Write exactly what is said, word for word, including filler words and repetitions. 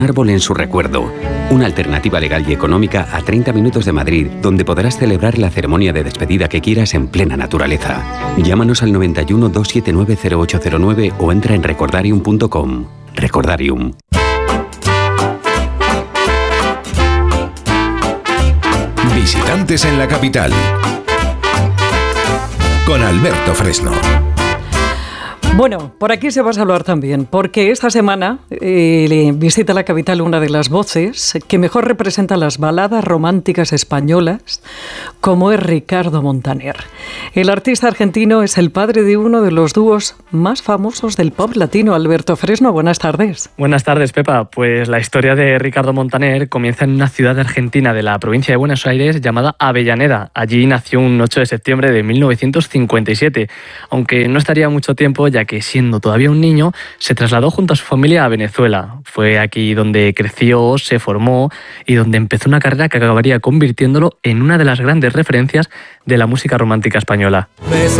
Árbol en su recuerdo. Una alternativa legal y económica a treinta minutos de Madrid, donde podrás celebrar la ceremonia de despedida que quieras en plena naturaleza. Llámanos al noventa y uno, doscientos setenta y nueve, cero ocho cero nueve o entra en recordarium punto com. Recordarium. Visitantes en la capital. Con Alberto Fresno. Bueno, por aquí se va a hablar también, porque esta semana eh, visita la capital una de las voces que mejor representa las baladas románticas españolas, como es Ricardo Montaner. El artista argentino es el padre de uno de los dúos más famosos del pop latino. Alberto Fresno, buenas tardes. Buenas tardes, Pepa. Pues la historia de Ricardo Montaner comienza en una ciudad argentina de la provincia de Buenos Aires llamada Avellaneda. Allí nació un ocho de septiembre de mil novecientos cincuenta y siete, aunque no estaría mucho tiempo, ya que siendo todavía un niño, se trasladó junto a su familia a Venezuela. Fue aquí donde creció, se formó y donde empezó una carrera que acabaría convirtiéndolo en una de las grandes referencias de la música romántica española.